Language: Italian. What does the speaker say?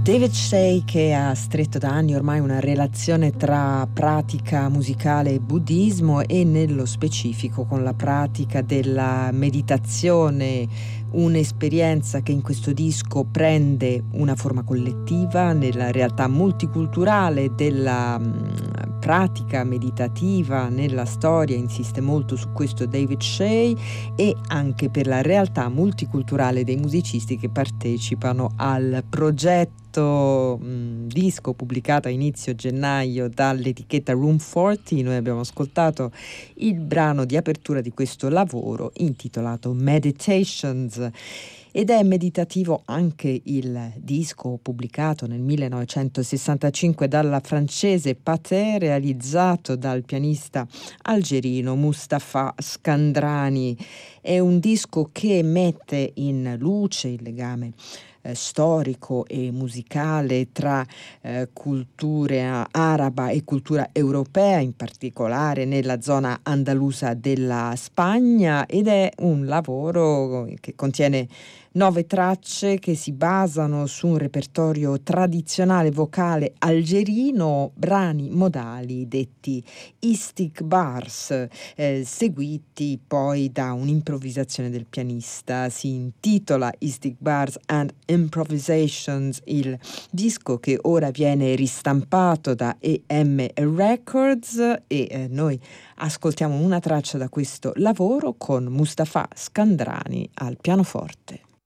David Shea, che ha stretto da anni ormai una relazione tra pratica musicale e buddismo, e nello specifico con la pratica della meditazione, un'esperienza che in questo disco prende una forma collettiva nella realtà multiculturale della pratica meditativa nella storia. Insiste molto su questo David Shea, e anche per la realtà multiculturale dei musicisti che partecipano al progetto disco pubblicato a inizio gennaio dall'etichetta Room 40. Noi abbiamo ascoltato il brano di apertura di questo lavoro intitolato Meditations, ed è meditativo anche il disco pubblicato nel 1965 dalla francese Pathé, realizzato dal pianista algerino Mustapha Skandrani. È un disco che mette in luce il legame storico e musicale tra cultura araba e cultura europea, in particolare nella zona andalusa della Spagna, ed è un lavoro che contiene 9 tracce che si basano su un repertorio tradizionale vocale algerino, brani modali detti istikbars, seguiti poi da un'improvvisazione del pianista. Si intitola Istikbars and Improvisations il disco, che ora viene ristampato da EM Records, e noi ascoltiamo una traccia da questo lavoro con Mustapha Skandrani al pianoforte.